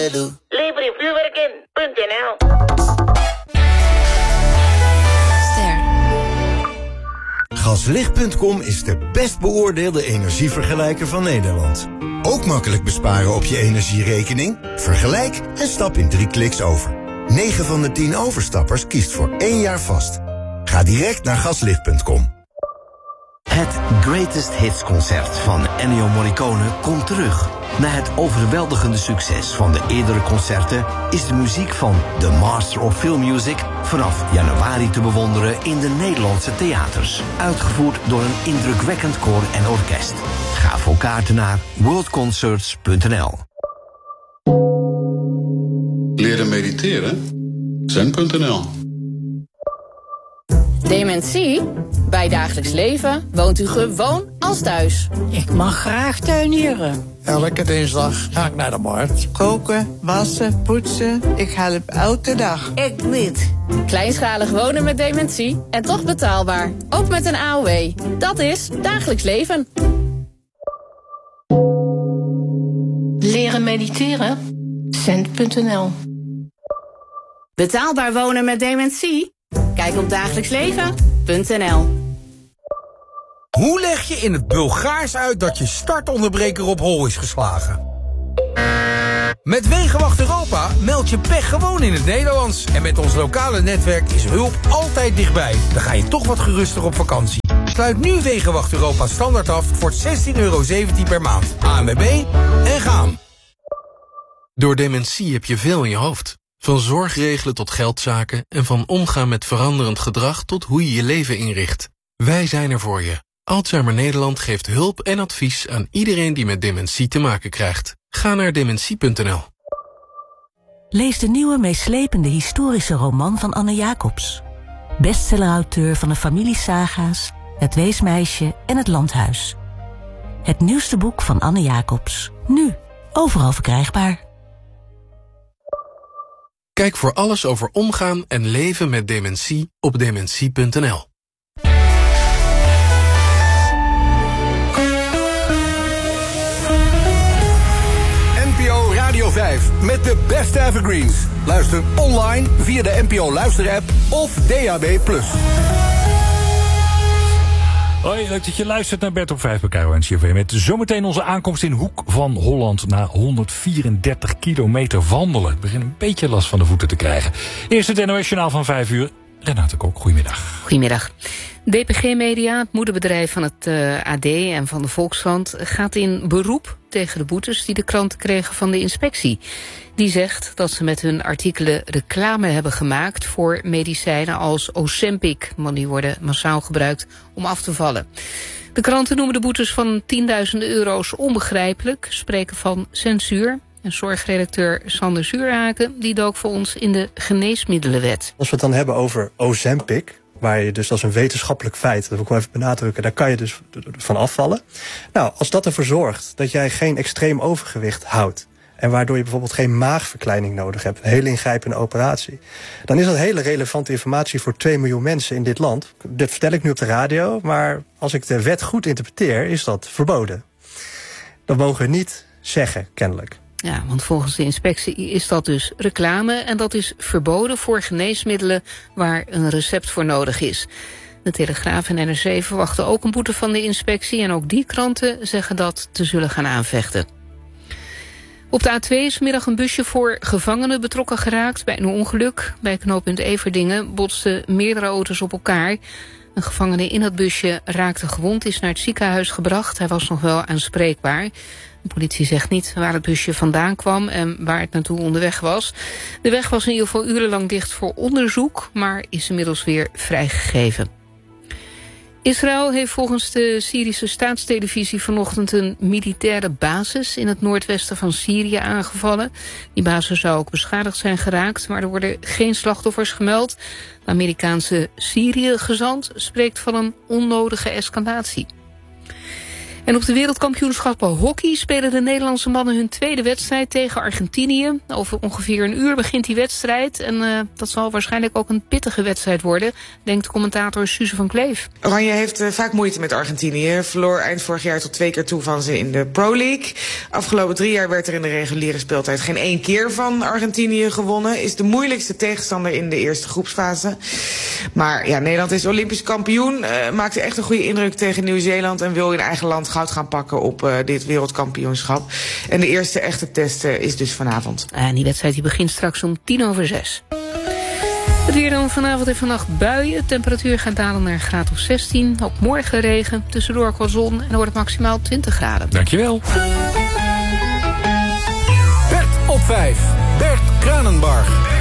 doe. Lever je vuurwerk in.nl. Gaslicht.com is de best beoordeelde energievergelijker van Nederland. Ook makkelijk besparen op je energierekening? Vergelijk en stap in 3 kliks over. 9 van de 10 overstappers kiest voor 1 jaar vast. Ga direct naar Gaslicht.com. Het Greatest Hits concert van Ennio Morricone komt terug. Na het overweldigende succes van de eerdere concerten is de muziek van The Master of Film Music vanaf januari te bewonderen in de Nederlandse theaters. Uitgevoerd door een indrukwekkend koor en orkest. Ga voor kaarten naar worldconcerts.nl. Leren mediteren? Zen.nl. Dementie? Bij dagelijks leven woont u gewoon als thuis. Ik mag graag tuinieren. Elke dinsdag ga ik naar de markt. Koken, wassen, poetsen. Ik help elke dag. Ik niet. Kleinschalig wonen met dementie en toch betaalbaar. Ook met een AOW. Dat is dagelijks leven. Leren mediteren? Cent.nl. Betaalbaar wonen met dementie? Kijk op dagelijksleven.nl. Hoe leg je in het Bulgaars uit dat je startonderbreker op hol is geslagen? Met Wegenwacht Europa meld je pech gewoon in het Nederlands. En met ons lokale netwerk is hulp altijd dichtbij. Dan ga je toch wat geruster op vakantie. Sluit nu Wegenwacht Europa standaard af voor €16,17 per maand. ANWB en gaan. Door dementie heb je veel in je hoofd. Van zorg regelen tot geldzaken en van omgaan met veranderend gedrag tot hoe je je leven inricht. Wij zijn er voor je. Alzheimer Nederland geeft hulp en advies aan iedereen die met dementie te maken krijgt. Ga naar dementie.nl. Lees de nieuwe meeslepende historische roman van Anne Jacobs. Bestsellerauteur van de familiesaga's, Het Weesmeisje en Het Landhuis. Het nieuwste boek van Anne Jacobs. Nu, overal verkrijgbaar. Kijk voor alles over omgaan en leven met dementie op dementie.nl. NPO Radio 5 met de beste evergreens. Luister online via de NPO Luister-app of DAB+. Hoi, leuk dat je luistert naar Bert op 5 bij KRO en CRV. Met zometeen onze aankomst in Hoek van Holland na 134 kilometer wandelen. Ik begin een beetje last van de voeten te krijgen. Eerst het NOS-journaal van 5 uur. Renate Kok, goedemiddag. Goedemiddag. DPG Media, het moederbedrijf van het AD en van de Volkskrant, gaat in beroep tegen de boetes die de kranten kregen van de inspectie. Die zegt dat ze met hun artikelen reclame hebben gemaakt voor medicijnen als Ozempic, want die worden massaal gebruikt om af te vallen. De kranten noemen de boetes van tienduizenden euro's onbegrijpelijk, spreken van censuur. En zorgredacteur Sander Zuurhaken die dook voor ons in de geneesmiddelenwet. Als we het dan hebben over Ozempic, waar je dus, dat is een wetenschappelijk feit, dat wil ik wel even benadrukken, daar kan je dus van afvallen. Nou, als dat ervoor zorgt dat jij geen extreem overgewicht houdt, en waardoor je bijvoorbeeld geen maagverkleining nodig hebt, een hele ingrijpende operatie, dan is dat hele relevante informatie voor 2 miljoen mensen in dit land. Dit vertel ik nu op de radio, maar als ik de wet goed interpreteer, is dat verboden. Dat mogen we niet zeggen, kennelijk. Ja, want volgens de inspectie is dat dus reclame en dat is verboden voor geneesmiddelen waar een recept voor nodig is. De Telegraaf en NRC verwachten ook een boete van de inspectie en ook die kranten zeggen dat te zullen gaan aanvechten. Op de A2 is vanmiddag een busje voor gevangenen betrokken geraakt bij een ongeluk. Bij knooppunt Everdingen botsten meerdere auto's op elkaar. Een gevangene in dat busje raakte gewond, is naar het ziekenhuis gebracht. Hij was nog wel aanspreekbaar. De politie zegt niet waar het busje vandaan kwam en waar het naartoe onderweg was. De weg was in ieder geval urenlang dicht voor onderzoek, maar is inmiddels weer vrijgegeven. Israël heeft volgens de Syrische staatstelevisie vanochtend een militaire basis in het noordwesten van Syrië aangevallen. Die basis zou ook beschadigd zijn geraakt, maar er worden geen slachtoffers gemeld. De Amerikaanse Syrië-gezant spreekt van een onnodige escalatie. En op de wereldkampioenschappen hockey spelen de Nederlandse mannen hun tweede wedstrijd tegen Argentinië. Over ongeveer een uur begint die wedstrijd. En dat zal waarschijnlijk ook een pittige wedstrijd worden, denkt commentator Suze van Kleef. Oranje heeft vaak moeite met Argentinië. Verloor eind vorig jaar tot 2 keer toe van ze in de Pro League. Afgelopen 3 jaar werd er in de reguliere speeltijd geen 1 keer van Argentinië gewonnen. Is de moeilijkste tegenstander in de eerste groepsfase. Maar ja, Nederland is Olympisch kampioen. Maakte echt een goede indruk tegen Nieuw-Zeeland en wil in eigen land goud gaan pakken op dit wereldkampioenschap. En de eerste echte test is dus vanavond. En die wedstrijd die begint straks om 5:10. Het weer dan vanavond en vannacht buien. De temperatuur gaat dalen naar een graad of 16. Ook morgen regen, tussendoor ook wat zon en dan wordt het maximaal 20 graden. Dankjewel. Bert op 5. Bert Kranenbarg.